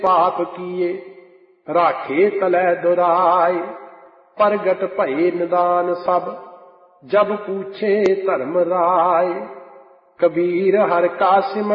पाप किए राखे तलै दुराए। प्रगट भये निदान सब जब पूछे धर्म राय। कबीर हर का सिमरन